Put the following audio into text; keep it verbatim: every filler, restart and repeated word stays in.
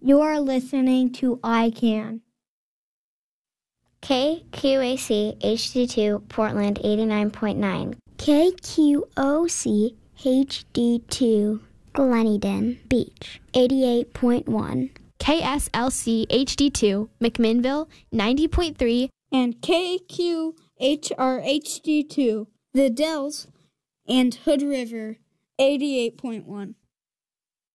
You are listening to I CAN. K Q A C H D two, Portland eighty-nine point nine. K Q O C H D two, Gleneden Beach eighty-eight point one. K S L C H D two, McMinnville ninety point three. And K Q H R H D two, The Dells and Hood River eighty-eight point one.